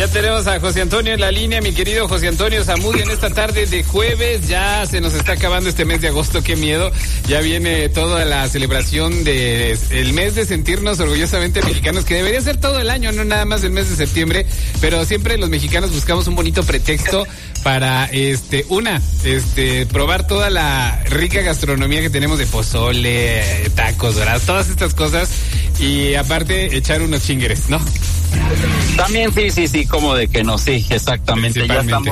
Ya tenemos a José Antonio en la línea, mi querido José Antonio Zamudio, en esta tarde de jueves. Ya se nos está acabando este mes de agosto, qué miedo. Ya viene toda la celebración de el mes de sentirnos orgullosamente mexicanos, que debería ser todo el año, no nada más el mes de septiembre, pero siempre los mexicanos buscamos un bonito pretexto para probar toda la rica gastronomía que tenemos de pozole, tacos dorados, todas estas cosas, y aparte echar unos chingueres, ¿no? También sí, como de que no, sí, exactamente.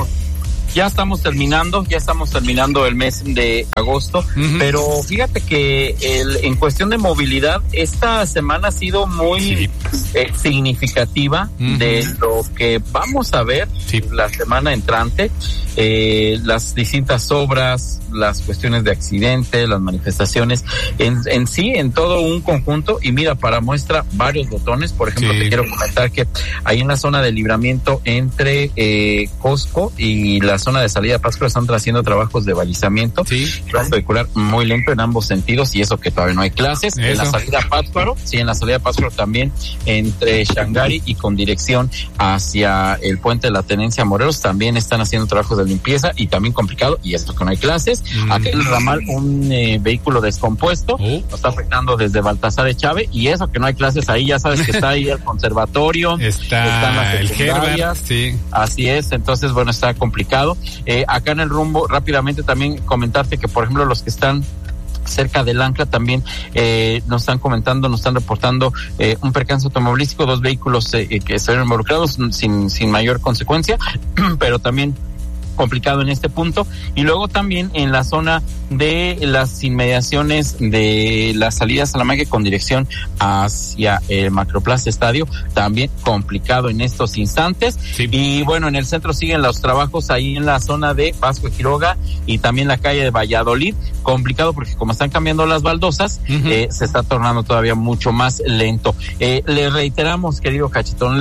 Ya estamos terminando el mes de agosto, pero fíjate que en cuestión de movilidad, esta semana ha sido muy significativa de lo que vamos a ver la semana entrante, las distintas obras, las cuestiones de accidentes, las manifestaciones, en todo un conjunto. Y mira, para muestra varios botones, por ejemplo, te quiero comentar que hay una zona de libramiento entre Costco y la zona de salida de Pátzcuaro, están haciendo trabajos de balizamiento, tránsito vehicular muy lento en ambos sentidos, y eso que todavía no hay clases. En la salida de Pátzcuaro también, entre Shangari y con dirección hacia el puente de la Tenencia Morelos, también están haciendo trabajos de limpieza y también complicado, y eso que no hay clases. Aquí en el ramal un vehículo descompuesto nos está afectando desde Baltasar Echave, y eso que no hay clases ahí, ya sabes que está ahí el conservatorio, están las secundarias, así es. Entonces, bueno, está complicado. Acá en el rumbo, rápidamente también comentarte que, por ejemplo, los que están cerca del Ancla también nos están reportando un percance automovilístico, 2 vehículos que estuvieron involucrados sin mayor consecuencia, pero también complicado en este punto. Y luego también en la zona de las inmediaciones de la salida a Salamanca con dirección hacia el Macroplaza Estadio, también complicado en estos instantes. Y bueno, en el centro siguen los trabajos ahí en la zona de Vasco de Quiroga y también la calle de Valladolid, complicado porque como están cambiando las baldosas, se está tornando todavía mucho más lento. Le reiteramos, querido Cachetón,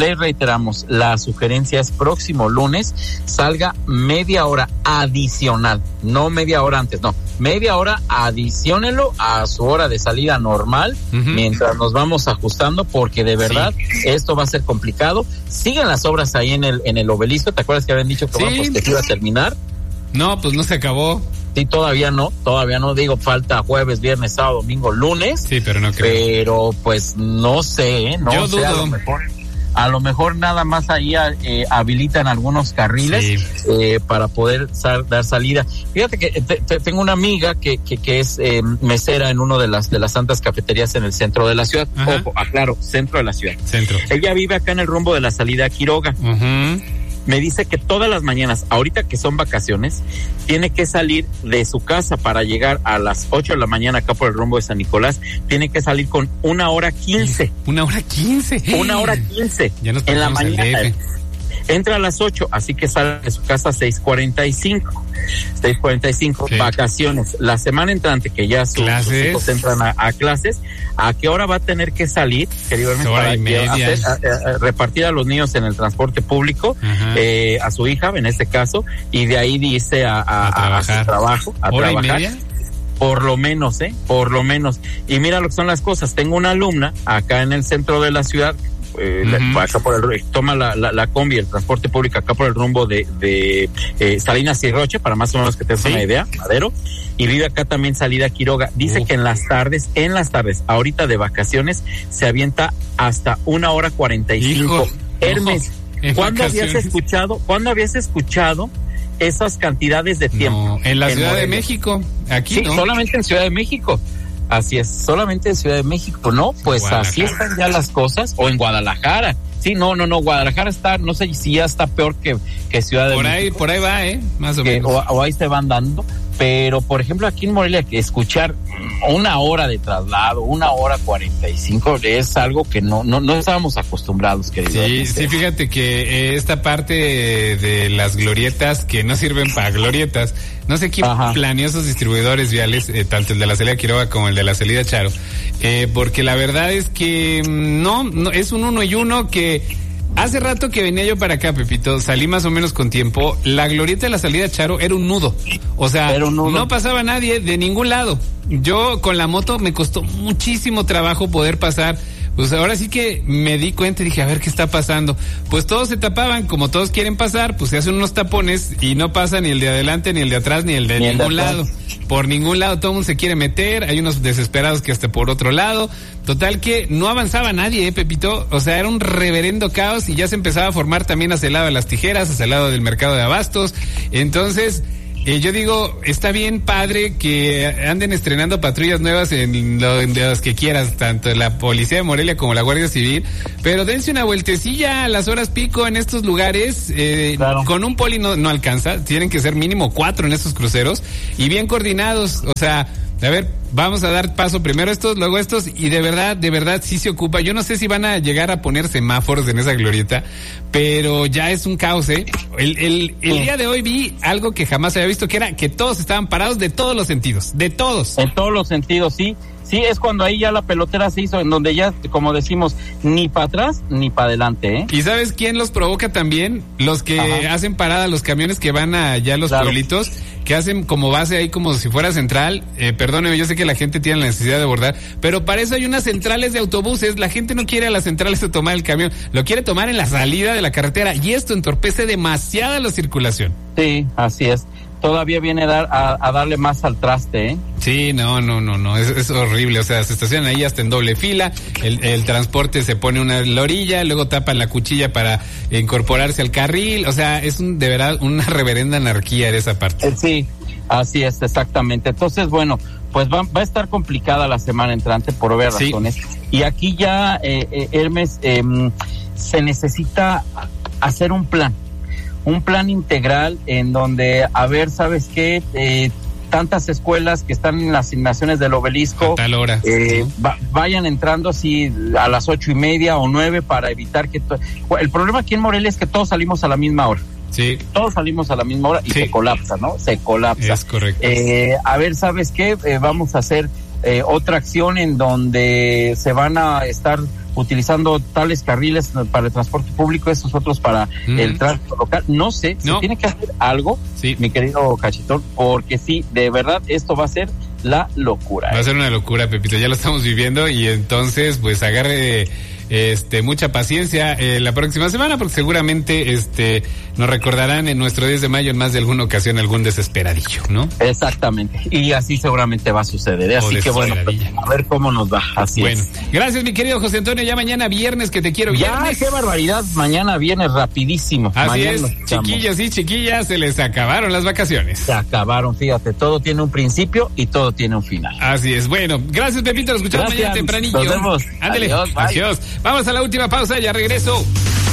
la sugerencia es próximo lunes salga media hora adicional, no media hora antes, no, media hora adiciónelo a su hora de salida normal, mientras nos vamos ajustando, porque de verdad esto va a ser complicado. Siguen las obras ahí en el obelisco, ¿te acuerdas que habían dicho que que iba a terminar? No, pues no se acabó. Sí, todavía no, digo, falta jueves, viernes, sábado, domingo, lunes. Sí, pero no creo. Pero pues no sé, Yo dudo. A lo mejor nada más ahí habilitan algunos carriles para poder dar salida. Fíjate que tengo una amiga que es mesera en uno de las tantas cafeterías en el centro de la ciudad. Ojo, aclaro, centro de la ciudad. Ella vive acá en el rumbo de la salida a Quiroga. Me dice que todas las mañanas, ahorita que son vacaciones, tiene que salir de su casa para llegar a las 8 de la mañana acá por el rumbo de San Nicolás. Tiene que salir con 1:15. ¿1:15? Ya nos en la mañana. Entra a las 8, así que sale de su casa a 6:45. Vacaciones. La semana entrante, que ya sus hijos entran a clases, ¿a qué hora va a tener que salir, querido Hermes, para repartir a los niños en el transporte público, a su hija, en este caso, y de ahí dice a su trabajo, a ¿hora trabajar? Y media? Por lo menos. Y mira lo que son las cosas. Tengo una alumna acá en el centro de la ciudad, acá por toma la combi, el transporte público acá por el rumbo de Salinas y Roche, para más o menos que te des una idea, Madero, y vive acá también salida a Quiroga. Dice que en las tardes, ahorita de vacaciones, se avienta hasta 1:45. Hermes, ¿cuándo habías escuchado esas cantidades de tiempo? No, en la Ciudad de México, aquí no. Solamente en Ciudad de México. Así es, solamente en Ciudad de México, ¿no? Pues así están ya las cosas. O en Guadalajara. Sí, no, Guadalajara está, no sé si ya está peor que Ciudad de México. Por ahí va, más o menos. O ahí se van dando. Pero, por ejemplo, aquí en Morelia, que escuchar 1 hora de traslado, 1:45, es algo que no estábamos acostumbrados, querido. Sí, fíjate que esta parte de las glorietas, que no sirven para glorietas, no sé quién planeó esos distribuidores viales, tanto el de la salida Quiroga como el de la salida Charo, porque la verdad es que no, es un 1 y 1 que... Hace rato que venía yo para acá, Pepito, salí más o menos con tiempo. La glorieta de la salida Charo era un nudo. O sea, no pasaba nadie de ningún lado. Yo con la moto me costó muchísimo trabajo poder pasar pues ahora sí que me di cuenta y dije, a ver qué está pasando. Pues todos se tapaban, como todos quieren pasar, pues se hacen unos tapones y no pasa ni el de adelante, ni el de atrás, ni el de ningún lado. Por ningún lado todo el mundo se quiere meter, hay unos desesperados que hasta por otro lado. Total que no avanzaba nadie, Pepito. O sea, era un reverendo caos y ya se empezaba a formar también hacia el lado de las tijeras, hacia el lado del mercado de abastos. Entonces, yo digo, está bien padre que anden estrenando patrullas nuevas en las que quieras, tanto la Policía de Morelia como la Guardia Civil, pero dense una vueltecilla a las horas pico en estos lugares. Claro. Con un poli no alcanza, tienen que ser mínimo 4 en estos cruceros y bien coordinados. O sea, a ver, vamos a dar paso primero estos, luego estos, y de verdad sí se ocupa. Yo no sé si van a llegar a poner semáforos en esa glorieta, pero ya es un caos, ¿eh? El día de hoy vi algo que jamás había visto, que era que todos estaban parados de todos los sentidos, de todos. En todos los sentidos, sí. Sí, es cuando ahí ya la pelotera se hizo, en donde ya, como decimos, ni para atrás ni para adelante, ¿eh? ¿Y sabes quién los provoca también? Los que hacen parada, los camiones que van allá a los pueblitos, que hacen como base ahí como si fuera central. Perdóneme, yo sé que la gente tiene la necesidad de abordar, pero para eso hay unas centrales de autobuses. La gente no quiere a las centrales de tomar el camión, lo quiere tomar en la salida de la carretera, y esto entorpece demasiada la circulación. Sí, así es. Todavía viene a darle más al traste, ¿eh? Sí, no, es horrible. O sea, se estacionan ahí hasta en doble fila, el transporte se pone una en la orilla, luego tapan la cuchilla para incorporarse al carril. O sea, es de verdad una reverenda anarquía en esa parte. Sí, así es, exactamente. Entonces, bueno, pues va a estar complicada la semana entrante por obvias razones. Y aquí ya, Hermes, se necesita hacer un plan integral en donde, a ver, ¿sabes qué? Tantas escuelas que están en las asignaciones del Obelisco, a tal hora, vayan entrando así a las 8:30 o 9 para evitar que... El problema aquí en Morelia es que todos salimos a la misma hora. Sí. Todos salimos a la misma hora y se colapsa, ¿no? Se colapsa. Es correcto. A ver, ¿sabes qué? Vamos a hacer otra acción en donde se van a estar utilizando tales carriles para el transporte público, estos otros para el tránsito local. No sé, se tiene que hacer algo, mi querido Cachetón, porque sí, de verdad, esto va a ser la locura. Va a ser una locura, Pepito, ya lo estamos viviendo, y entonces, pues agarre mucha paciencia la próxima semana, porque seguramente nos recordarán en nuestro 10 de mayo en más de alguna ocasión algún desesperadillo, ¿no? Exactamente, y así seguramente va a suceder, así que bueno, pues, a ver cómo nos va, así bueno, es. Gracias, mi querido José Antonio, ya mañana viernes, que te quiero viernes. Ya, qué barbaridad, mañana viernes rapidísimo. Así mañana es, chiquillos y chiquillas, se les acabaron las vacaciones. Se acabaron, fíjate, todo tiene un principio y todo tiene un final. Así es, bueno, gracias, Pepito, lo escuchamos mañana tempranillo. Nos vemos. Ándale, adiós. Vamos a la última pausa, ya regreso.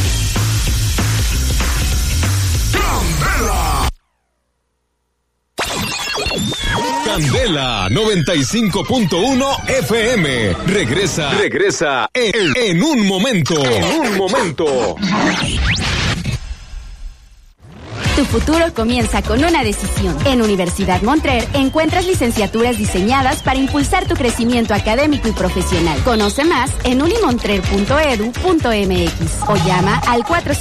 Candela 95.1 FM. Regresa en un momento. Tu futuro comienza con una decisión. En Universidad Montrer encuentras licenciaturas diseñadas para impulsar tu crecimiento académico y profesional. Conoce más en unimontrer.edu.mx o llama al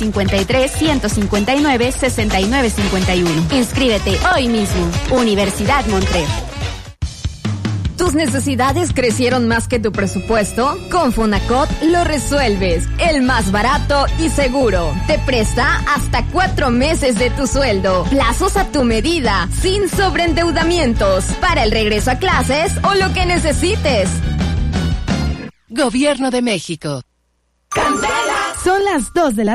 453-159-6951. Inscríbete hoy mismo. Universidad Montrer. ¿Tus necesidades crecieron más que tu presupuesto? Con Fonacot lo resuelves. El más barato y seguro. Te presta hasta 4 meses de tu sueldo. Plazos a tu medida, sin sobreendeudamientos. Para el regreso a clases o lo que necesites. Gobierno de México. ¡Candela! Son las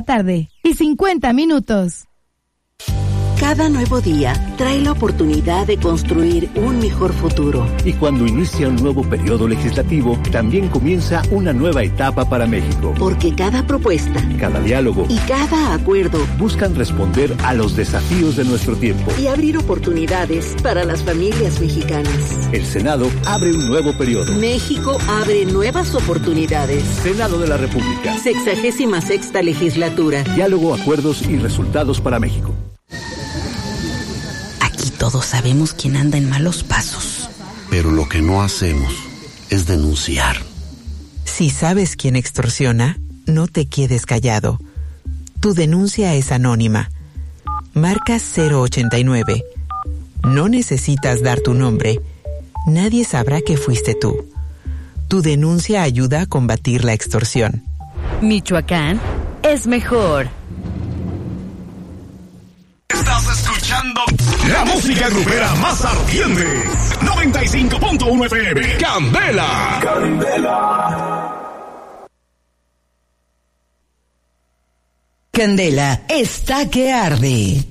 2:50 Cada nuevo día trae la oportunidad de construir un mejor futuro. Y cuando inicia un nuevo periodo legislativo, también comienza una nueva etapa para México. Porque cada propuesta, cada diálogo y cada acuerdo buscan responder a los desafíos de nuestro tiempo y abrir oportunidades para las familias mexicanas. El Senado abre un nuevo periodo. México abre nuevas oportunidades. Senado de la República. 66ª legislatura. Diálogo, acuerdos y resultados para México. Todos sabemos quién anda en malos pasos. Pero lo que no hacemos es denunciar. Si sabes quién extorsiona, no te quedes callado. Tu denuncia es anónima. Marca 089. No necesitas dar tu nombre. Nadie sabrá que fuiste tú. Tu denuncia ayuda a combatir la extorsión. Michoacán es mejor. Estás escuchando la música grupera más ardiente. 95.1 FM. Candela. Candela está que arde.